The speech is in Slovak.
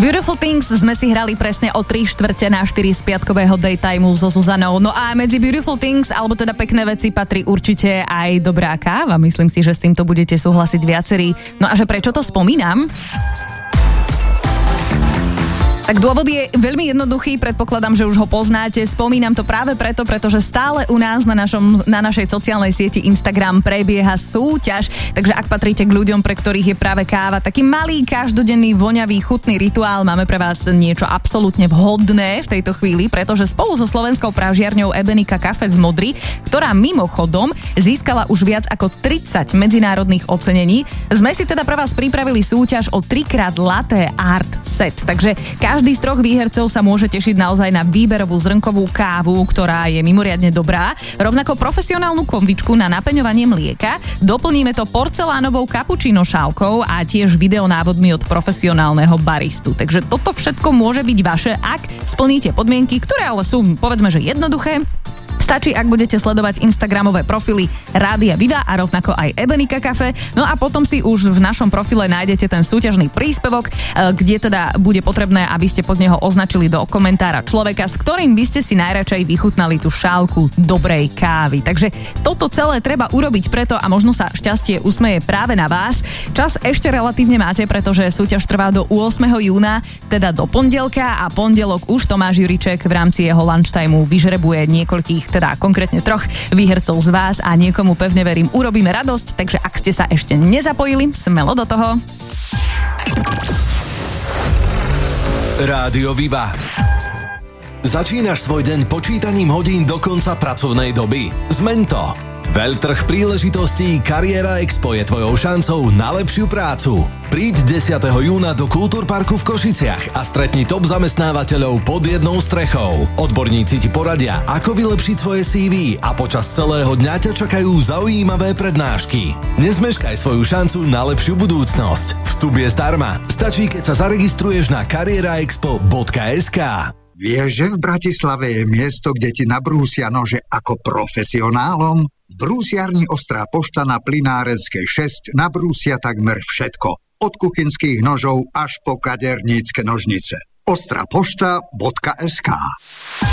Beautiful Things sme si hrali presne o 3/4 na 4 z piatkového daytimeu so Zuzanou. No a medzi Beautiful Things, alebo teda pekné veci, patrí určite aj dobrá káva. Myslím si, že s týmto budete súhlasiť viacerí. No a že prečo to spomínam? Tak dôvod je veľmi jednoduchý, predpokladám, že už ho poznáte. Spomínam to práve preto, pretože stále u nás na našej sociálnej sieti Instagram prebieha súťaž, takže ak patríte k ľuďom, pre ktorých je práve káva taký malý, každodenný, voňavý, chutný rituál, máme pre vás niečo absolútne vhodné v tejto chvíli, pretože spolu so slovenskou pražiarňou Ebenika Cafe z Modry, ktorá mimochodom získala už viac ako 30 medzinárodných ocenení, sme si teda pre vás pripravili súťaž o 3x latte art set. Takže každý z 3 výhercov sa môže tešiť naozaj na výberovú zrnkovú kávu, ktorá je mimoriadne dobrá. Rovnako profesionálnu konvičku na napeňovanie mlieka. Doplníme to porcelánovou kapučino šálkou a tiež videonávodmi od profesionálneho baristu. Takže toto všetko môže byť vaše, ak splníte podmienky, ktoré ale sú, povedzme, že jednoduché. Stačí, ak budete sledovať instagramové profily Rádia Viva a rovnako aj Ebenika Cafe. No a potom si už v našom profile nájdete ten súťažný príspevok, kde teda bude potrebné, aby ste pod neho označili do komentára človeka, s ktorým by ste si najradšej vychutnali tú šálku dobrej kávy. Takže toto celé treba urobiť preto a možno sa šťastie usmeje práve na vás. Čas ešte relatívne máte, pretože súťaž trvá do 8. júna, teda do pondelka, a pondelok už Tomáš Juriček v rámci jeho lunchtimeu vyžrebuje niekoľkých, teda konkrétne 3 výhercov z vás a niekomu, pevne verím, urobíme radosť, takže ak ste sa ešte nezapojili, smelo do toho. Rádio Viva. Začínaš svoj deň počítaním hodín do konca pracovnej doby? Zmeň to. Veľtrh príležitostí Kariéra Expo je tvojou šancou na lepšiu prácu. Príď 10. júna do Kultúrparku v Košiciach a stretni top zamestnávateľov pod jednou strechou. Odborníci ti poradia, ako vylepšiť svoje CV a počas celého dňa ťa čakajú zaujímavé prednášky. Nezmeškaj svoju šancu na lepšiu budúcnosť. Vstup je zdarma. Stačí, keď sa zaregistruješ na karieraexpo.sk. Vieš, že v Bratislave je miesto, kde ti nabrúsia nože ako profesionálom? V brúsiarni Ostrá pošta na Plynárenskej 6 nabrúsia takmer všetko. Od kuchynských nožov až po kadernícke nožnice. ostrapošta.sk